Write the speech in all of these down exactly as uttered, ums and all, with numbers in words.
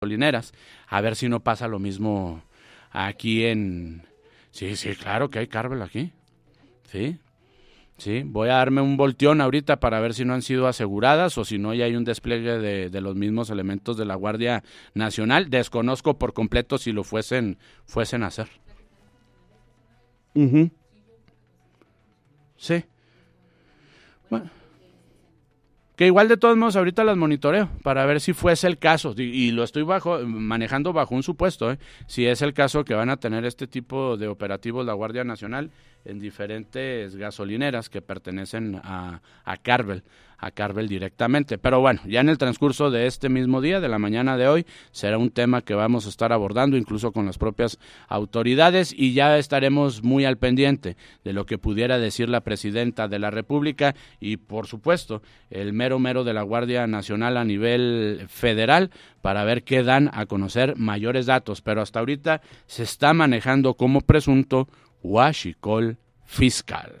gasolineras, a ver si no pasa lo mismo aquí en... Sí, sí, claro que hay Carvel aquí, sí, sí, voy a darme un volteón ahorita para ver si no han sido aseguradas o si no ya hay un despliegue de, de los mismos elementos de la Guardia Nacional, desconozco por completo si lo fuesen, fuesen a hacer. Uh-huh. Sí, bueno, que igual de todos modos ahorita las monitoreo para ver si fuese el caso y, y lo estoy bajo manejando bajo un supuesto, ¿eh? Si es el caso que van a tener este tipo de operativos la Guardia Nacional en diferentes gasolineras que pertenecen a, a Carvel, a Carvel directamente. Pero bueno, ya en el transcurso de este mismo día, de la mañana de hoy, será un tema que vamos a estar abordando incluso con las propias autoridades y ya estaremos muy al pendiente de lo que pudiera decir la presidenta de la República y por supuesto el mero mero de la Guardia Nacional a nivel federal para ver qué dan a conocer mayores datos, pero hasta ahorita se está manejando como presunto huachicol fiscal.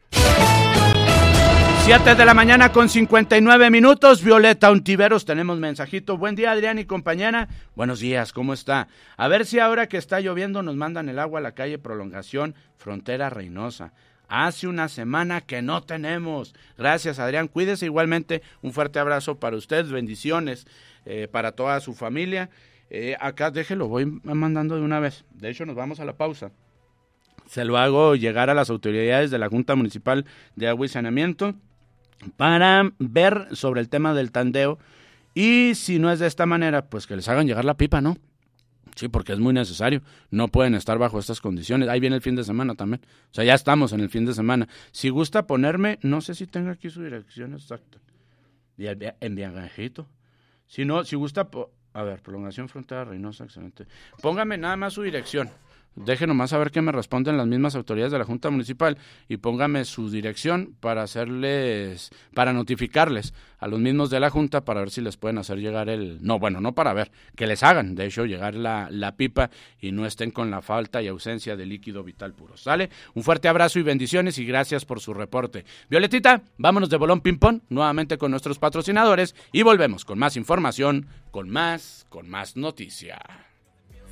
Siete de la mañana con cincuenta y nueve minutos, Violeta Ontiveros, tenemos mensajito. Buen día, Adrián y compañera. Buenos días, ¿cómo está? A ver si ahora que está lloviendo nos mandan el agua a la calle Prolongación, Frontera Reynosa. Hace una semana que no tenemos. Gracias, Adrián. Cuídese igualmente. Un fuerte abrazo para usted. Bendiciones eh, para toda su familia. Eh, acá, déjelo, voy mandando de una vez. De hecho, nos vamos a la pausa. Se lo hago llegar a las autoridades de la Junta Municipal de Agua y Saneamiento para ver sobre el tema del tandeo y si no es de esta manera, pues que les hagan llegar la pipa, ¿no? Sí, porque es muy necesario, no pueden estar bajo estas condiciones. Ahí viene el fin de semana también, o sea, ya estamos en el fin de semana. Si gusta ponerme, no sé si tengo aquí su dirección exacta, y el, en viajejito. Si no, si gusta, po- a ver, Prolongación Frontera Reynosa, excelente. Póngame nada más su dirección. Deje nomás a ver qué me responden las mismas autoridades de la Junta Municipal y póngame su dirección para hacerles, para notificarles a los mismos de la Junta para ver si les pueden hacer llegar el, no, bueno, no para ver, que les hagan, de hecho, llegar la, la pipa y no estén con la falta y ausencia de líquido vital puro. ¿Sale? Un fuerte abrazo y bendiciones y gracias por su reporte. Violetita, vámonos de bolón ping-pong nuevamente con nuestros patrocinadores y volvemos con más información, con más, con más noticia.